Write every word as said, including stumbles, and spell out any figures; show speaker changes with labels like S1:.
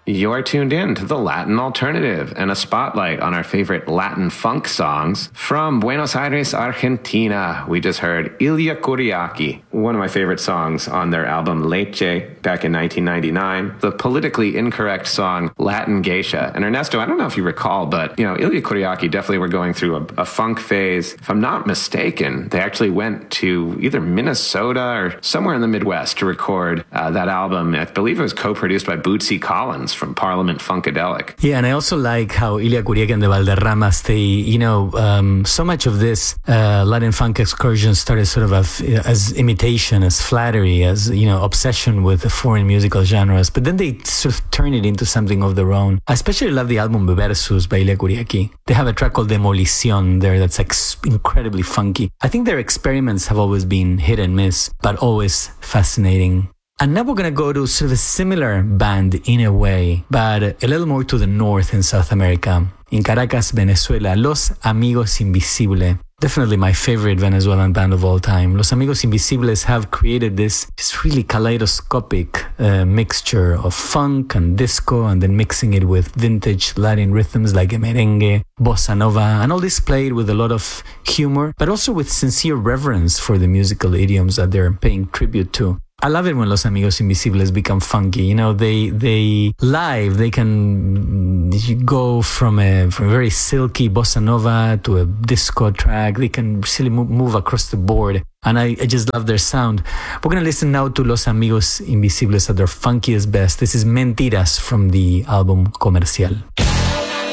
S1: You're tuned in to the Latin Alternative and a spotlight on our favorite Latin funk songs from Buenos Aires, Argentina. We just heard Ilia Kuriaki, one of my favorite songs on their album Leche back in nineteen ninety-nine. The politically incorrect song Latin Geisha. And Ernesto, I don't know if you recall, but you know, Ilia Kuriaki definitely were going through a, a funk phase. If I'm not mistaken, they actually went to either Minnesota or somewhere in the Midwest to record uh, that album. I believe it was co-produced by Bootsy Collins from Parliament Funkadelic.
S2: Yeah, and I also like how Ilia Kuriaki and the Valderramas, they, you know, um, so much of this uh, Latin funk excursion started sort of as, as imitation, as flattery, as, you know, obsession with the foreign musical genres, but then they sort of turn it into something of their own. I especially love the album Versus by Ilia Kuriaki. They have a track called Demolición there that's like incredibly funky. I think their experiments have always been hit and miss, but always fascinating. And now we're going to go to sort of a similar band in a way, but a little more to the north in South America. In Caracas, Venezuela, Los Amigos Invisible. Definitely my favorite Venezuelan band of all time. Los Amigos Invisibles have created this, this really kaleidoscopic uh, mixture of funk and disco, and then mixing it with vintage Latin rhythms like merengue, bossa nova, and all this played with a lot of humor, but also with sincere reverence for the musical idioms that they're paying tribute to. I love it when Los Amigos Invisibles become funky. You know, they they live, they can go from a, from a very silky bossa nova to a disco track. They can really move, move across the board. And I, I just love their sound. We're going to listen now to Los Amigos Invisibles at their funkiest best. This is Mentiras from the album Comercial.